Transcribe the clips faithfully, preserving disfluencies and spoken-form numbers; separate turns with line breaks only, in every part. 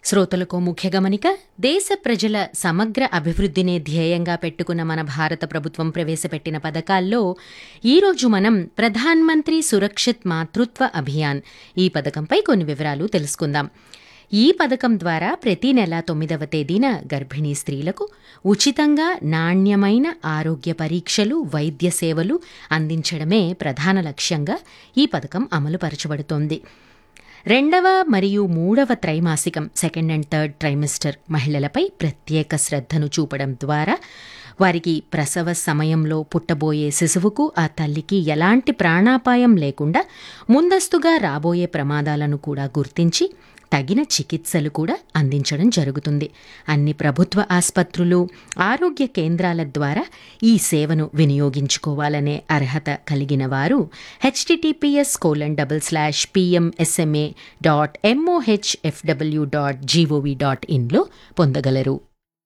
శ్రోతలకు ముఖ్య గమనిక. దేశ ప్రజల సమగ్ర అభివృద్ధినే ధ్యేయంగా పెట్టుకున్న మన భారత ప్రభుత్వం ప్రవేశపెట్టిన పథకాల్లో ఈరోజు మనం ప్రధాన్ మంత్రి సురక్షిత్ మాతృత్వ అభియాన్ ఈ పథకంపై కొన్ని వివరాలు తెలుసుకుందాం. ఈ పథకం ద్వారా ప్రతి నెల తొమ్మిదవ తేదీన గర్భిణీ స్త్రీలకు ఉచితంగా నాణ్యమైన ఆరోగ్య పరీక్షలు, వైద్య సేవలు అందించడమే ప్రధాన లక్ష్యంగా ఈ పథకం అమలుపరచబడుతోంది. రెండవ మరియు మూడవ త్రైమాసికం సెకండ్ అండ్ థర్డ్ ట్రైమిస్టర్ మహిళలపై ప్రత్యేక శ్రద్ధను చూపడం ద్వారా వారికి ప్రసవ సమయంలో పుట్టబోయే శిశువుకు ఆ తల్లికి ఎలాంటి ప్రాణాపాయం లేకుండా ముందస్తుగా రాబోయే ప్రమాదాలను కూడా గుర్తించి తగిన చికిత్సలు కూడా అందించడం జరుగుతుంది. అన్ని ప్రభుత్వ ఆస్పత్రులు, ఆరోగ్య కేంద్రాల ద్వారా ఈ సేవను వినియోగించుకోవాలనే అర్హత కలిగిన వారు HTTPS colon double slash PMSMA dot ఎంఓహెచ్ఎఫ్డబ్ల్యూ dot GOV dot ఇన్లో పొందగలరు.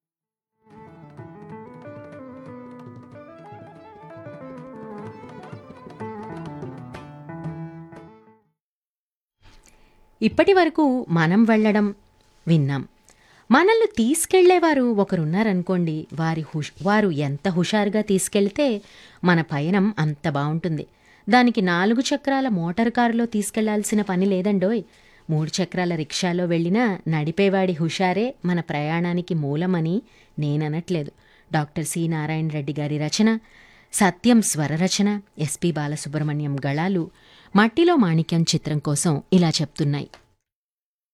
ఇప్పటి వరకు మనం వెళ్ళడం విన్నాం. మనల్ని తీసుకెళ్లేవారు ఒకరున్నారనుకోండి, వారి హుష్ వారు ఎంత హుషారుగా తీసుకెళ్తే మన పయనం అంత బాగుంటుంది. దానికి నాలుగు చక్రాల మోటార్ కారులో తీసుకెళ్లాల్సిన పని లేదండోయ్. మూడు చక్రాల రిక్షాలో వెళ్ళినా నడిపేవాడి హుషారే మన ప్రయాణానికి మూలమని నేననట్లేదు. డాక్టర్ సి నారాయణ రెడ్డి గారి రచన, సత్యం స్వరరచన, ఎస్పి బాలసుబ్రహ్మణ్యం గళాలు మట్టిలో మాణిక్యం చిత్రం కోసం ఇలా చెప్తున్నాయి.